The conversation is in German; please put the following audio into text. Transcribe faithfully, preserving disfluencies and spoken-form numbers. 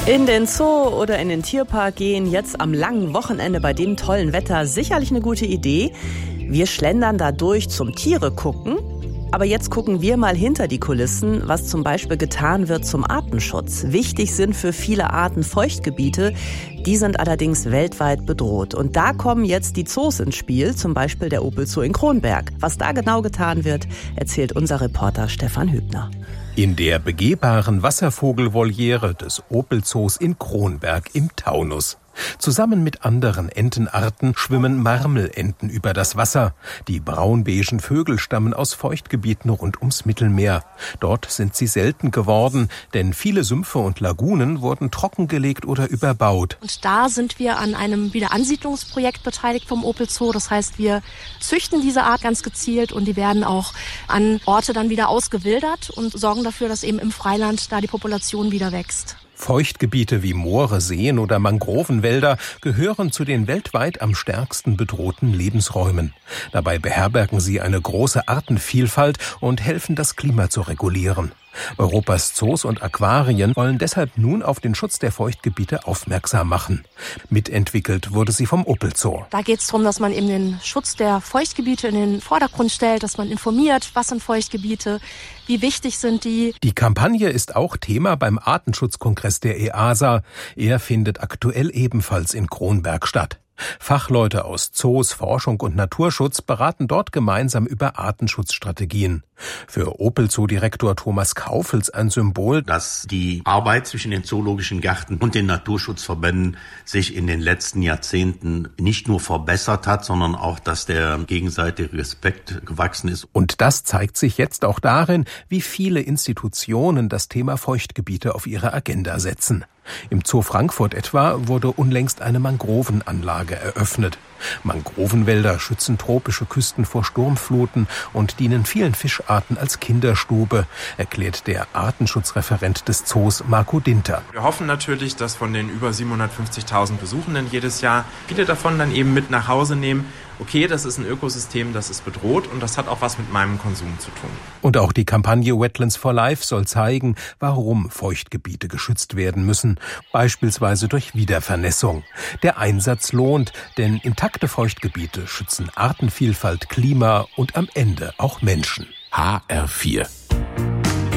In den Zoo oder in den Tierpark gehen jetzt am langen Wochenende bei dem tollen Wetter sicherlich eine gute Idee. Wir schlendern da durch zum Tiere gucken. Aber jetzt gucken wir mal hinter die Kulissen, was zum Beispiel getan wird zum Artenschutz. Wichtig sind für viele Arten Feuchtgebiete. Die sind allerdings weltweit bedroht. Und da kommen jetzt die Zoos ins Spiel, zum Beispiel der Opel Zoo in Kronberg. Was da genau getan wird, erzählt unser Reporter Stefan Hübner. In der begehbaren Wasservogelvoliere des Opel Zoos in Kronberg im Taunus. Zusammen mit anderen Entenarten schwimmen Marmelenten über das Wasser. Die braunbeigen Vögel stammen aus Feuchtgebieten rund ums Mittelmeer. Dort sind sie selten geworden, denn viele Sümpfe und Lagunen wurden trockengelegt oder überbaut. Und da sind wir an einem Wiederansiedlungsprojekt beteiligt vom Opel Zoo. Das heißt, wir züchten diese Art ganz gezielt und die werden auch an Orte dann wieder ausgewildert und sorgen dafür, dass eben im Freiland da die Population wieder wächst. Feuchtgebiete wie Moore, Seen oder Mangrovenwälder gehören zu den weltweit am stärksten bedrohten Lebensräumen. Dabei beherbergen sie eine große Artenvielfalt und helfen, das Klima zu regulieren. Europas Zoos und Aquarien wollen deshalb nun auf den Schutz der Feuchtgebiete aufmerksam machen. Mitentwickelt wurde sie vom Opel Zoo. Da geht es darum, dass man eben den Schutz der Feuchtgebiete in den Vordergrund stellt, dass man informiert, was sind Feuchtgebiete, wie wichtig sind die. Die Kampagne ist auch Thema beim Artenschutzkongress der E A S A. Er findet aktuell ebenfalls in Kronberg statt. Fachleute aus Zoos, Forschung und Naturschutz beraten dort gemeinsam über Artenschutzstrategien. Für Opel Zoo-Direktor Thomas Kaufels ein Symbol, dass die Arbeit zwischen den zoologischen Gärten und den Naturschutzverbänden sich in den letzten Jahrzehnten nicht nur verbessert hat, sondern auch, dass der gegenseitige Respekt gewachsen ist. Und das zeigt sich jetzt auch darin, wie viele Institutionen das Thema Feuchtgebiete auf ihre Agenda setzen. Im Zoo Frankfurt etwa wurde unlängst eine Mangrovenanlage eröffnet. Mangrovenwälder schützen tropische Küsten vor Sturmfluten und dienen vielen Fischarten als Kinderstube, erklärt der Artenschutzreferent des Zoos Marco Dinter. Wir hoffen natürlich, dass von den über siebenhundertfünfzigtausend Besuchenden jedes Jahr viele davon dann eben mit nach Hause nehmen. Okay, das ist ein Ökosystem, das ist bedroht und das hat auch was mit meinem Konsum zu tun. Und auch die Kampagne Wetlands for Life soll zeigen, warum Feuchtgebiete geschützt werden müssen, beispielsweise durch Wiedervernässung. Der Einsatz lohnt, denn intakte Feuchtgebiete schützen Artenvielfalt, Klima und am Ende auch Menschen. H R vier